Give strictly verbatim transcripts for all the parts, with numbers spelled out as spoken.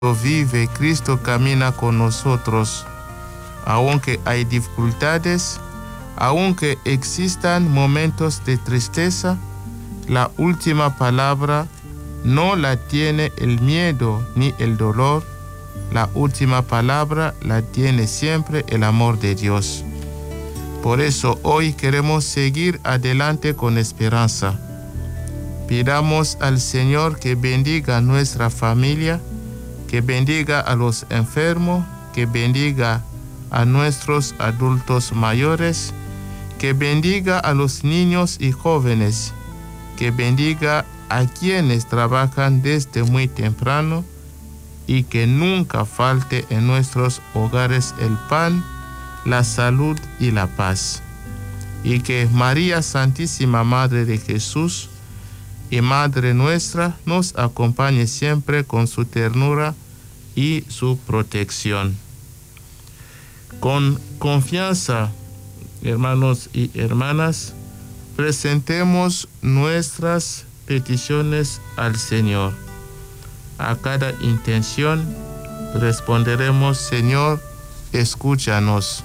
vive, Cristo camina con nosotros. Aunque hay dificultades, aunque existan momentos de tristeza, la última palabra no la tiene el miedo ni el dolor. La última palabra la tiene siempre el amor de Dios. Por eso hoy queremos seguir adelante con esperanza. Pidamos al Señor que bendiga a nuestra familia, que bendiga a los enfermos, que bendiga a nuestros adultos mayores, que bendiga a los niños y jóvenes, que bendiga a quienes trabajan desde muy temprano y que nunca falte en nuestros hogares el pan, la salud y la paz. Y que María Santísima Madre de Jesús y Madre nuestra nos acompañe siempre con su ternura y su protección. Con confianza, hermanos y hermanas, presentemos nuestras peticiones al Señor. A cada intención responderemos: Señor, escúchanos.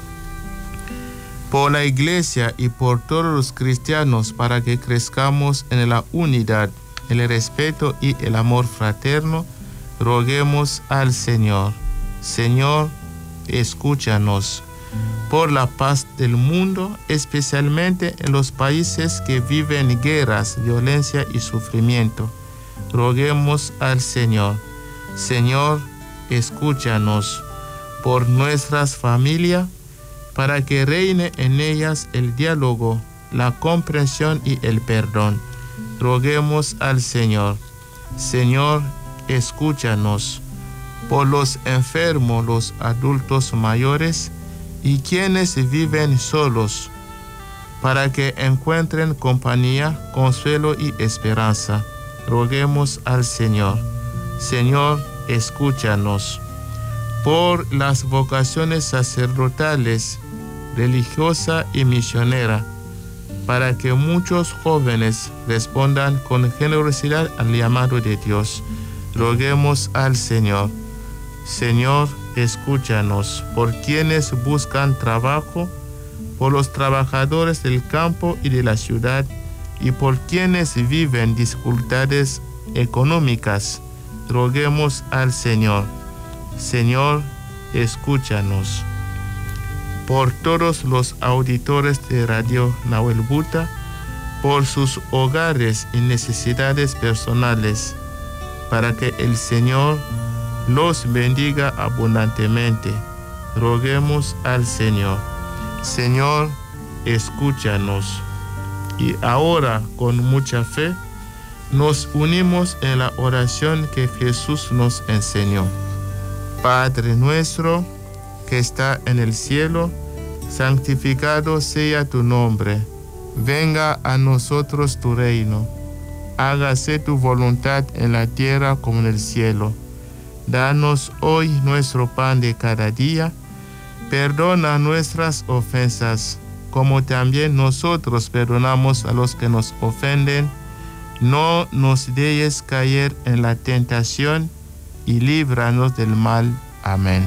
Por la Iglesia y por todos los cristianos, para que crezcamos en la unidad, el respeto y el amor fraterno, roguemos al Señor. Señor, escúchanos. Por la paz del mundo, especialmente en los países que viven guerras, violencia y sufrimiento, roguemos al Señor. Señor, escúchanos. Por nuestras familias, para que reine en ellas el diálogo, la comprensión y el perdón, roguemos al Señor. Señor, escúchanos. Por los enfermos, los adultos mayores y quienes viven solos, para que encuentren compañía, consuelo y esperanza, roguemos al Señor. Señor, escúchanos. Por las vocaciones sacerdotales, religiosa y misionera, para que muchos jóvenes respondan con generosidad al llamado de Dios, roguemos al Señor. Señor, escúchanos. Por quienes buscan trabajo, por los trabajadores del campo y de la ciudad, y por quienes viven dificultades económicas, roguemos al Señor. Señor, escúchanos. Por todos los auditores de Radio Nahuel Buta, por sus hogares y necesidades personales, para que el Señor los bendiga abundantemente, roguemos al Señor. Señor, escúchanos. Y ahora, con mucha fe, nos unimos en la oración que Jesús nos enseñó. Padre nuestro, que está en el cielo, santificado sea tu nombre. Venga a nosotros tu reino. Hágase tu voluntad en la tierra como en el cielo. Danos hoy nuestro pan de cada día. Perdona nuestras ofensas, como también nosotros perdonamos a los que nos ofenden. No nos dejes caer en la tentación, y líbranos del mal. Amén.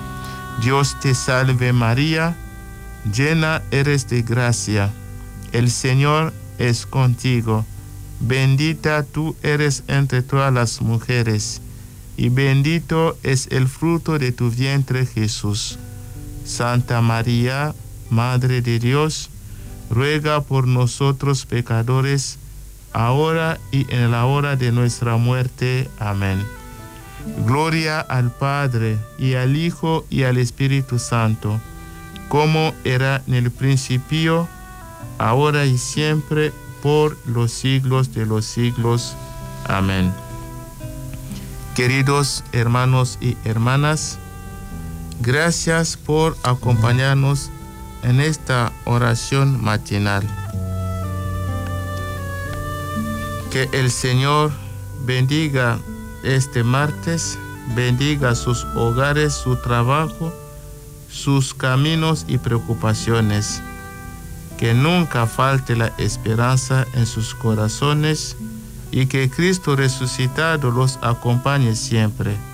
Dios te salve María, llena eres de gracia. El Señor es contigo. Bendita tú eres entre todas las mujeres, y bendito es el fruto de tu vientre, Jesús. Santa María, Madre de Dios, ruega por nosotros pecadores, ahora y en la hora de nuestra muerte. Amén. Gloria al Padre, y al Hijo, y al Espíritu Santo, como era en el principio, ahora y siempre, por los siglos de los siglos. Amén. Queridos hermanos y hermanas, gracias por acompañarnos en esta oración matinal. Que el Señor bendiga este martes, bendiga sus hogares, su trabajo, sus caminos y preocupaciones. Que nunca falte la esperanza en sus corazones y que Cristo resucitado los acompañe siempre.